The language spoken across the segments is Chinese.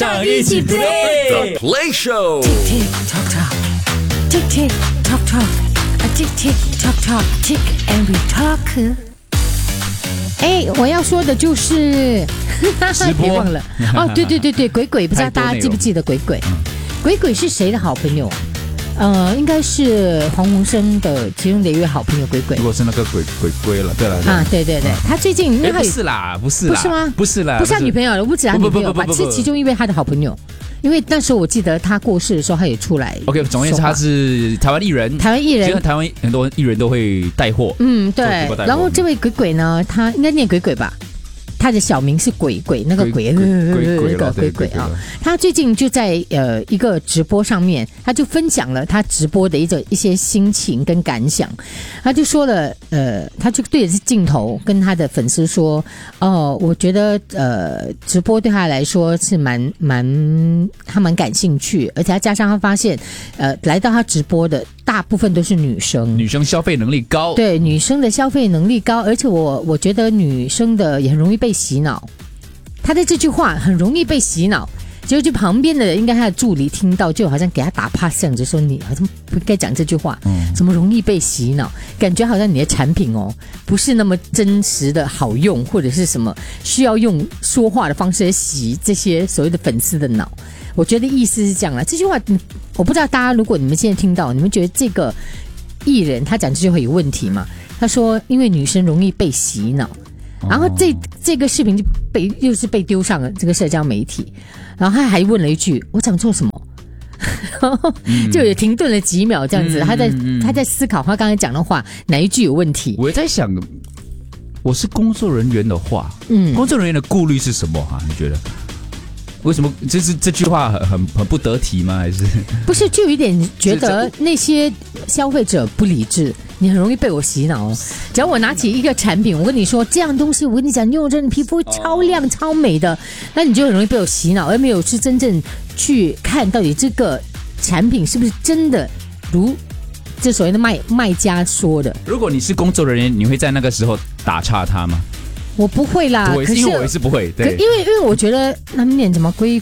大一起 play The Play Show。 Tick tock tock, tick tick tock tock, a tick tick tock tock, tick and we talk。我要说的就是直播别忘了哦，对，鬼鬼，不知道大家记不记得鬼鬼？鬼鬼是谁的好朋友？应该是黄鸿升的其中的一位好朋友鬼鬼。 如果是那个鬼鬼了，对了啊，对，他最近因为不是啦，不是吗？不是啦， 不是他女朋友了，不止他女朋友吧？是其中一位他的好朋友。因为那时候我记得他过世的时候，他也出来。 OK， 总而言之，他是台湾艺人。其实台湾很多艺人都会带货。 对。然后这位鬼鬼呢，他应该念鬼鬼吧？他的小名是鬼鬼，那个鬼鬼啊。他最近就在一个直播上面，他就分享了他直播的一些心情跟感想。他就说了，他就对着镜头跟他的粉丝说，我觉得直播对他来说是他蛮感兴趣，而且他加上他发现，来到他直播的大部分都是女生消费能力高， 对，女生的消费能力高，而且我觉得女生的也很容易被洗脑。他的这句话很容易被洗脑，结果就旁边的人，应该他的助理听到，就好像给他打 pass 这样子说，你好像不应该讲这句话，怎么容易被洗脑？感觉好像你的产品不是那么真实的好用，或者是什么需要用说话的方式来洗这些所谓的粉丝的脑。我觉得意思是这样啦。这句话我不知道大家如果你们现在听到，你们觉得这个艺人他讲这句话有问题吗？他说因为女生容易被洗脑，然后这个视频就又是被丢上了这个社交媒体，然后他还问了一句我讲错什么，就也停顿了几秒这样子，他在思考他刚才讲的话哪一句有问题。 我在想，我是工作人员的话，工作人员的顾虑是什么啊？你觉得？为什么这句话很不得体吗？还是不是就有一点觉得那些消费者不理智，你很容易被我洗脑。只要我拿起一个产品，我跟你说这样东西，我跟你讲用着你皮肤超亮超美的，那你就很容易被我洗脑，而没有是真正去看到底这个产品是不是真的如这所谓的卖家说的。 如果你是工作人员，你会在那个时候打岔他吗？ 我不会啦， 可是因为我也是不会，对， 因为我觉得他们念什么鬼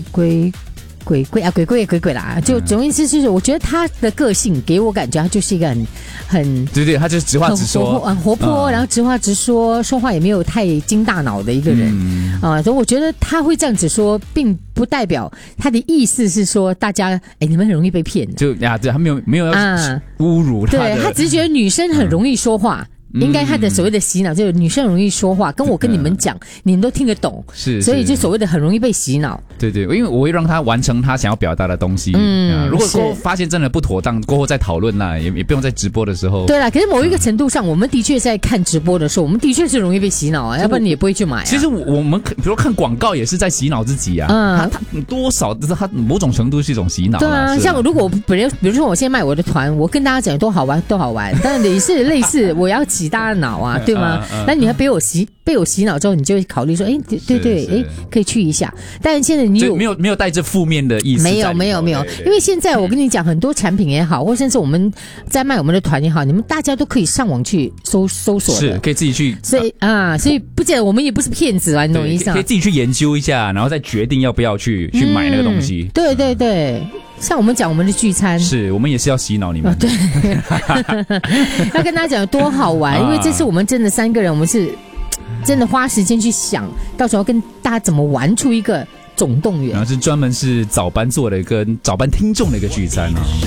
啦，就总意思就是，我觉得他的个性给我感觉，他就是一个很对，他就是直话直说， 很活泼，然后直话直说，说话也没有太经大脑的一个人所以我觉得他会这样子说，并不代表他的意思是说大家你们很容易被骗， 就对，他没有要侮辱他的， 对，他只是觉得女生很容易说话。应该他的所谓的洗脑就是女生容易说话，跟我跟你们讲，你们都听得懂，所以就所谓的很容易被洗脑。 对，因为我会让他完成他想要表达的东西。如果过后发现真的不妥当，过后再讨论啦，也不用在直播的时候。 对啦，可是某一个程度上，我们的确在看直播的时候，我们的确是容易被洗脑啊，要不然你也不会去买。 其实我们比如看广告也是在洗脑自己啊，他多少他某种程度是一种洗脑。 对啊，像如果比如说我现在卖我的团，我跟大家讲多好玩，但也是类似我要洗大家脑啊，对吗？那你要被我洗脑之后，你就会考虑说，对，可以去一下。但是现在你没有带着负面的意思， 没有，因为现在我跟你讲，很多产品也好，或甚至我们在卖我们的团也好，你们大家都可以上网去搜索的， 是可以自己去， 所以不见得我们也不是骗子啊，你懂我意思吗？ 可以自己去研究一下，然后再决定要不要去买那个东西。 对。像我们讲我们的聚餐， 是我们也是要洗脑你们， 对，要跟大家讲有多好玩，因为这次我们真的3个人，我们是真的花时间去想，到时候跟大家怎么玩出一个总动员， 然后是专门是早班做的跟早班听众的一个聚餐啊。